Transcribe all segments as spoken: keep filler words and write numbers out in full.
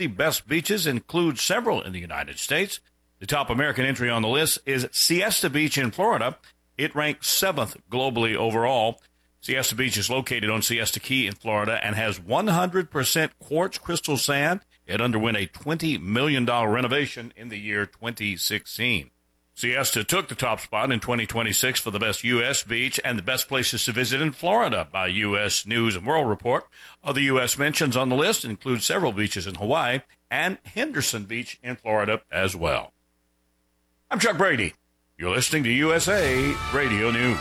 fifty best beaches includes several in the United States. The top American entry on the list is Siesta Beach in Florida. It ranks seventh globally overall. Siesta Beach is located on Siesta Key in Florida and has one hundred percent quartz crystal sand. It underwent a twenty million dollars renovation in the year twenty sixteen. Siesta took the top spot in twenty twenty-six for the best U S beach and the best places to visit in Florida by U S News and World Report. Other U S mentions on the list include several beaches in Hawaii and Henderson Beach in Florida as well. I'm Chuck Brady. You're listening to U S A Radio News.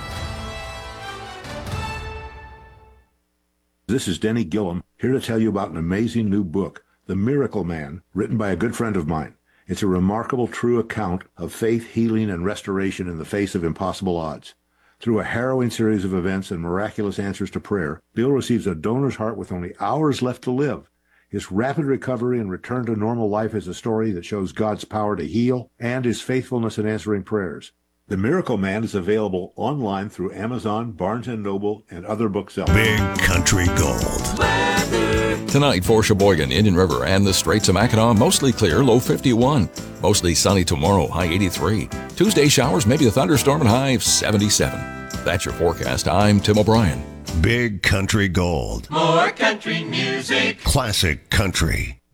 This is Denny Gillum, here to tell you about an amazing new book, The Miracle Man, written by a good friend of mine. It's a remarkable, true account of faith, healing, and restoration in the face of impossible odds. Through a harrowing series of events and miraculous answers to prayer, Bill receives a donor's heart with only hours left to live. His rapid recovery and return to normal life is a story that shows God's power to heal and his faithfulness in answering prayers. The Miracle Man is available online through Amazon, Barnes and Noble, and other booksellers. Big Country Gold. Weather. Tonight for Sheboygan, Indian River, and the Straits of Mackinac, mostly clear, low fifty-one. Mostly sunny tomorrow, high eighty-three. Tuesday showers, maybe a thunderstorm, and high seventy-seven. That's your forecast. I'm Tim O'Brien. Big Country Gold. More country music. Classic country.